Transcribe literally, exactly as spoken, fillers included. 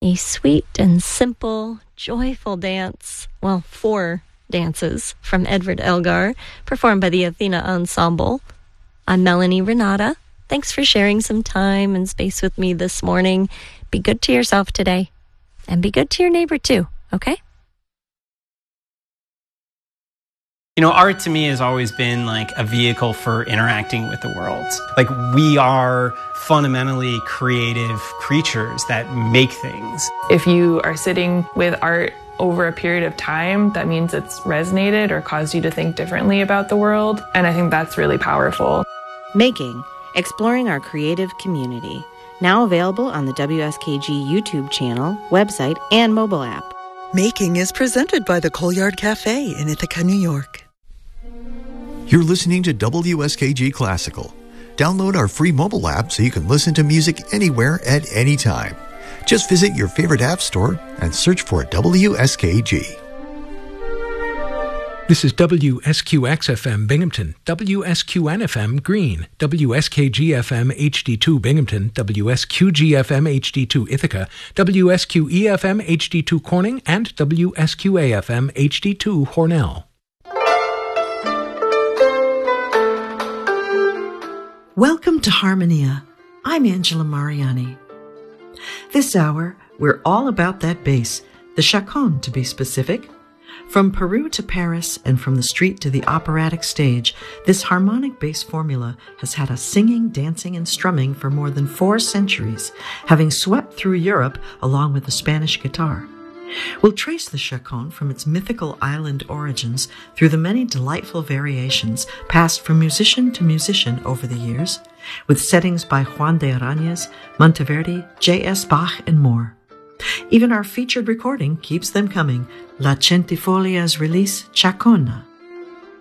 A sweet and simple, joyful dance, well, four dances from Edward Elgar, performed by the Athena Ensemble. I'm Melanie Renata. Thanks for sharing some time and space with me this morning. Be good to yourself today, and be good to your neighbor too, okay? You know, art to me has always been like a vehicle for interacting with the world. Like, we are fundamentally creative creatures that make things. If you are sitting with art over a period of time, that means it's resonated or caused you to think differently about the world. And I think that's really powerful. Making, exploring our creative community. Now available on the W S K G YouTube channel, website, and mobile app. Making is presented by the Colyard Cafe in Ithaca, New York. You're listening to W S K G Classical. Download our free mobile app so you can listen to music anywhere at any time. Just visit your favorite app store and search for W S K G. This is W S Q X F M Binghamton, W S Q N F M Green, W S K G F M H D two Binghamton, W S Q G F M H D two Ithaca, W S Q E F M H D two Corning, and W S Q A F M H D two Hornell. Welcome to Harmonia. I'm Angela Mariani. This hour, we're all about that bass, the chaconne to be specific. From Peru to Paris and from the street to the operatic stage, this harmonic bass formula has had us singing, dancing, and strumming for more than four centuries, having swept through Europe along with the Spanish guitar. We'll trace the chaconne from its mythical island origins through the many delightful variations passed from musician to musician over the years, with settings by Juan de Arañez, Monteverdi, J S Bach, and more. Even our featured recording keeps them coming, La Centifolia's release, Chacona.